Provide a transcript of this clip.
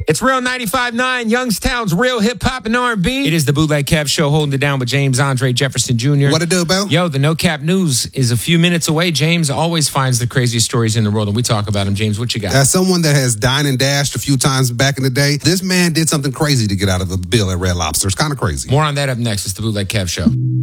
It's Real 95.9, Youngstown's real hip-hop and R&B. It is the Bootleg Kev Show, holding it down with James Andre Jefferson Jr. What it do, Bill? Yo, the No Cap News is a few minutes away. James always finds the craziest stories in the world, and we talk about them. James, what you got? As someone that has dined and dashed a few times back in the day, this man did something crazy to get out of the bill at Red Lobster. It's kind of crazy. More on that up next. It's the Bootleg Kev Show.